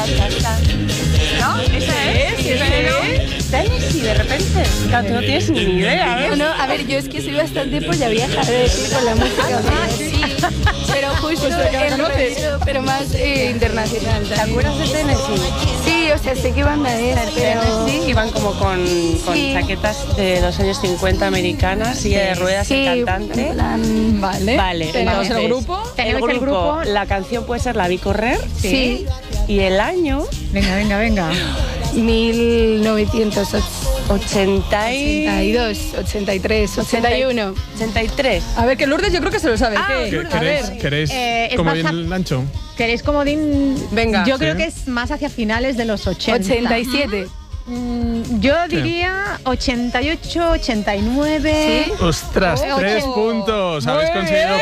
¿No? ¿Esa es? Tennessee, de repente. Claro, tú no tienes ni idea, ¿eh? No, a ver, yo es que soy bastante polla vieja, de decir, con la música. Sí. Pero justo pero más internacional. ¿Te acuerdas de Tennessee? Sí, o sea, sé qué banda es, pero... Tennessee iban como con chaquetas de los años 50 americanas, silla de ruedas, el cantante. Vale. ¿Tenemos el grupo? ¿Tenemos el grupo? La canción puede ser La vi correr. Sí. Y el año... Venga. 1982, 83, 81. 83. A ver, que Lourdes yo creo que se lo sabe. ¿Queréis comodín Lancho? ¿Queréis comodín? Venga. Yo creo que es más hacia finales de los 80. 87. Yo diría 88, 89. ¡Ostras! 3 puntos. Habéis conseguido